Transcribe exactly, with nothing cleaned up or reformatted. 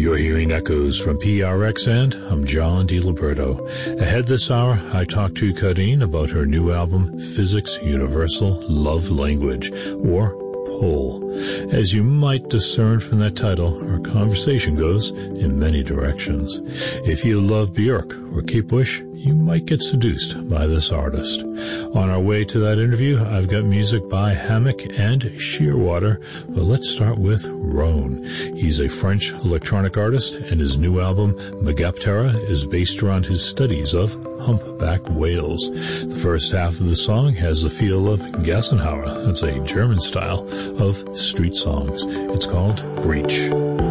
You're hearing echoes from P R X, and I'm John DiLiberto. Ahead this hour, I talk to Karine about her new album, Physics Universal Love Language, or Pull. As you might discern from that title, our conversation goes in many directions. If you love Björk or Kate Bush, you might get seduced by this artist. On our way to that interview, I've got music by Hammock and Shearwater, but let's start with Rhone. He's a French electronic artist, and his new album, Megaptera, is based around his studies of humpback whales. The first half of the song has the feel of Gassenhauer. That's a German style of street songs. It's called Breach.